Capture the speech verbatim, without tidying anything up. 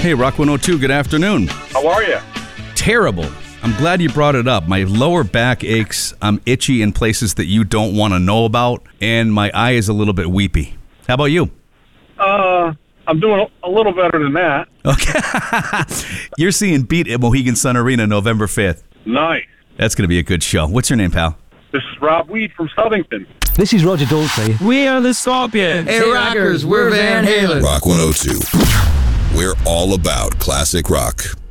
Hey, Rock one oh two, good afternoon. How are you? Terrible. I'm glad you brought it up. My lower back aches. I'm itchy in places that you don't want to know about, and my eye is a little bit weepy. How about you? Uh, I'm doing a little better than that. Okay. You're seeing Beat at Mohegan Sun Arena November fifth. Nice. That's going to be a good show. What's your name, pal? This is Rob Weed from Southington. This is Roger Daltrey. We are the Scorpions. Hey, rockers, we're Van Halen. Rock one oh two. We're all about classic rock.